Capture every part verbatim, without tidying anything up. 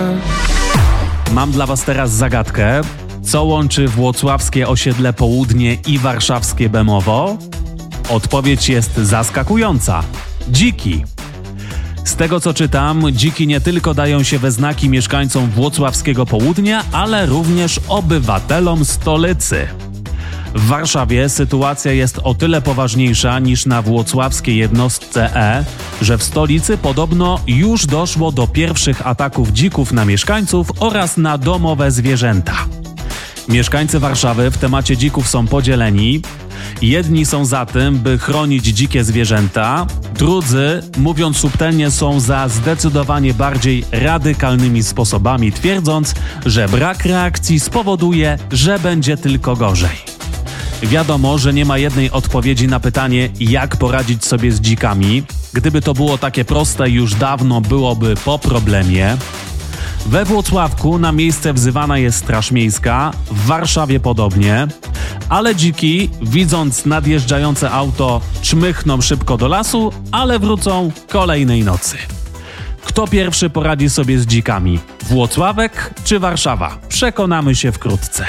trochę. Mam dla was teraz zagadkę. Co łączy włocławskie osiedle Południe i warszawskie Bemowo? Odpowiedź jest zaskakująca. Dziki. Z tego co czytam, dziki nie tylko dają się we znaki mieszkańcom włocławskiego Południa, ale również obywatelom stolicy. W Warszawie sytuacja jest o tyle poważniejsza niż na włocławskiej jednostce E, że w stolicy podobno już doszło do pierwszych ataków dzików na mieszkańców oraz na domowe zwierzęta. Mieszkańcy Warszawy w temacie dzików są podzieleni. Jedni są za tym, by chronić dzikie zwierzęta, drudzy, mówiąc subtelnie, są za zdecydowanie bardziej radykalnymi sposobami, twierdząc, że brak reakcji spowoduje, że będzie tylko gorzej. Wiadomo, że nie ma jednej odpowiedzi na pytanie, jak poradzić sobie z dzikami. Gdyby to było takie proste, już dawno byłoby po problemie. We Włocławku na miejsce wzywana jest Straż Miejska, w Warszawie podobnie, ale dziki, widząc nadjeżdżające auto, czmychną szybko do lasu, ale wrócą kolejnej nocy. Kto pierwszy poradzi sobie z dzikami? Włocławek czy Warszawa? Przekonamy się wkrótce.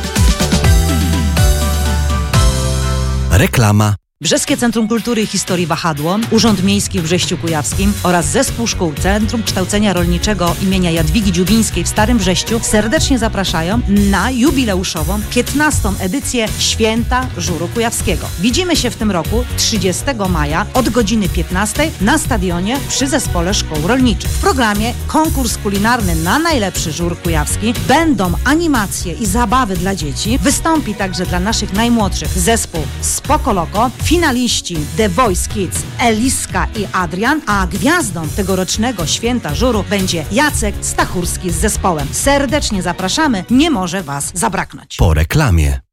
Reklama. Brzeskie Centrum Kultury i Historii Wahadło, Urząd Miejski w Brześciu Kujawskim oraz Zespół Szkół Centrum Kształcenia Rolniczego imienia Jadwigi Dziubińskiej w Starym Brześciu serdecznie zapraszają na jubileuszową piętnastą edycję Święta Żuru Kujawskiego. Widzimy się w tym roku trzydziestego maja od godziny piętnastej na stadionie przy Zespole Szkół Rolniczych. W programie konkurs kulinarny na najlepszy żur kujawski, będą animacje i zabawy dla dzieci, wystąpi także dla naszych najmłodszych zespół Spoko Loko, finaliści The Voice Kids Eliska i Adrian, a gwiazdą tegorocznego Święta Żuru będzie Jacek Stachurski z zespołem. Serdecznie zapraszamy, nie może was zabraknąć. Po reklamie.